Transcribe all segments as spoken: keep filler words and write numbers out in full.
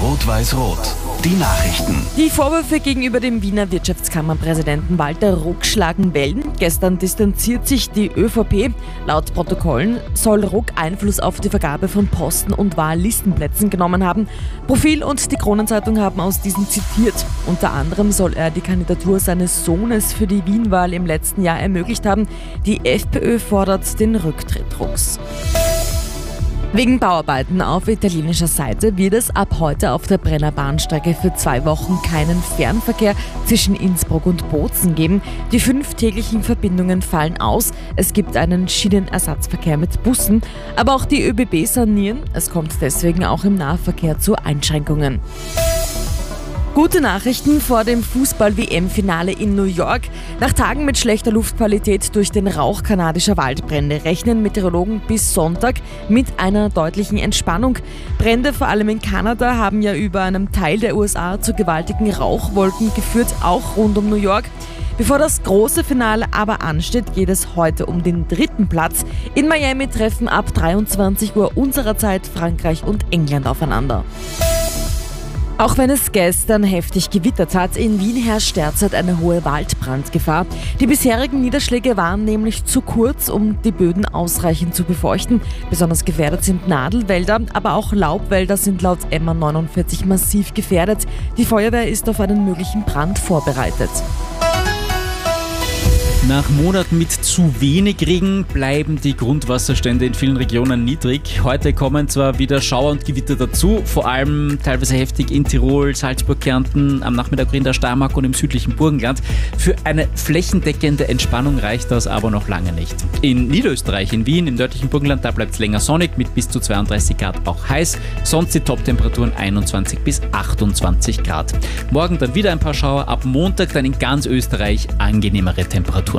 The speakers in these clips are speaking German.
Rot-Weiß-Rot. Die Nachrichten. Die Vorwürfe gegenüber dem Wiener Wirtschaftskammerpräsidenten Walter Ruck schlagen Wellen. Gestern distanziert sich die ÖVP. Laut Protokollen soll Ruck Einfluss auf die Vergabe von Posten und Wahllistenplätzen genommen haben. Profil und die Kronenzeitung haben aus diesen zitiert. Unter anderem soll er die Kandidatur seines Sohnes für die Wien-Wahl im letzten Jahr ermöglicht haben. Die FPÖ fordert den Rücktritt Rucks. Wegen Bauarbeiten auf italienischer Seite wird es ab heute auf der Brenner Bahnstrecke für zwei Wochen keinen Fernverkehr zwischen Innsbruck und Bozen geben. Die fünf täglichen Verbindungen fallen aus. Es gibt einen Schienenersatzverkehr mit Bussen, aber auch die ÖBB sanieren. Es kommt deswegen auch im Nahverkehr zu Einschränkungen. Gute Nachrichten vor dem Fußball-W M-Finale in New York. Nach Tagen mit schlechter Luftqualität durch den Rauch kanadischer Waldbrände rechnen Meteorologen bis Sonntag mit einer deutlichen Entspannung. Brände vor allem in Kanada haben ja über einem Teil der U S A zu gewaltigen Rauchwolken geführt, auch rund um New York. Bevor das große Finale aber ansteht, geht es heute um den dritten Platz. In Miami treffen ab dreiundzwanzig Uhr unserer Zeit Frankreich und England aufeinander. Auch wenn es gestern heftig gewittert hat, in Wien herrscht derzeit eine hohe Waldbrandgefahr. Die bisherigen Niederschläge waren nämlich zu kurz, um die Böden ausreichend zu befeuchten. Besonders gefährdet sind Nadelwälder, aber auch Laubwälder sind laut M A neunundvierzig massiv gefährdet. Die Feuerwehr ist auf einen möglichen Brand vorbereitet. Nach Monaten mit zu wenig Regen bleiben die Grundwasserstände in vielen Regionen niedrig. Heute kommen zwar wieder Schauer und Gewitter dazu, vor allem teilweise heftig in Tirol, Salzburg, Kärnten, am Nachmittag in der Steiermark und im südlichen Burgenland. Für eine flächendeckende Entspannung reicht das aber noch lange nicht. In Niederösterreich, in Wien, im nördlichen Burgenland, da bleibt es länger sonnig mit bis zu zweiunddreißig Grad auch heiß. Sonst die Top-Temperaturen einundzwanzig bis achtundzwanzig Grad. Morgen dann wieder ein paar Schauer, ab Montag dann in ganz Österreich angenehmere Temperaturen.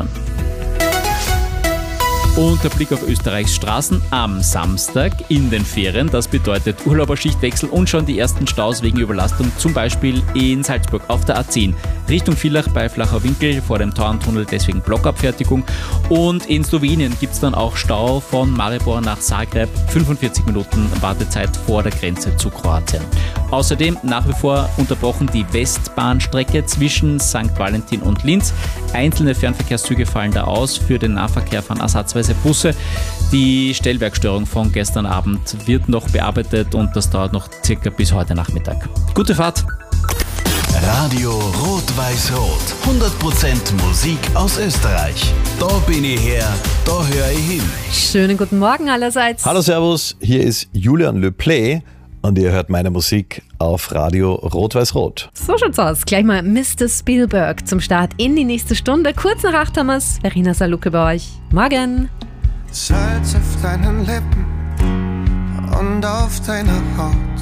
Und der Blick auf Österreichs Straßen am Samstag in den Ferien. Das bedeutet Urlauberschichtwechsel und schon die ersten Staus wegen Überlastung, zum Beispiel in Salzburg auf der A zehn. Richtung Villach bei Flacher Winkel vor dem Tauerntunnel, deswegen Blockabfertigung. Und in Slowenien gibt es dann auch Stau von Maribor nach Zagreb. fünfundvierzig Minuten Wartezeit vor der Grenze zu Kroatien. Außerdem nach wie vor unterbrochen die Westbahnstrecke zwischen Sankt Valentin und Linz. Einzelne Fernverkehrszüge fallen da aus. Für den Nahverkehr fahren ersatzweise Busse. Die Stellwerkstörung von gestern Abend wird noch bearbeitet und das dauert noch circa bis heute Nachmittag. Gute Fahrt! Radio Rot-Weiß-Rot. hundert Prozent Musik aus Österreich. Da bin ich her, da höre ich hin. Schönen guten Morgen allerseits. Hallo Servus, hier ist Julian Le Play und ihr hört meine Musik auf Radio Rot-Weiß-Rot. So schaut's aus. Gleich mal Mister Spielberg zum Start in die nächste Stunde. Kurz nach acht haben wir's. Verena Saluke bei euch. Morgen. Salz auf deinen Lippen und auf deiner Haut.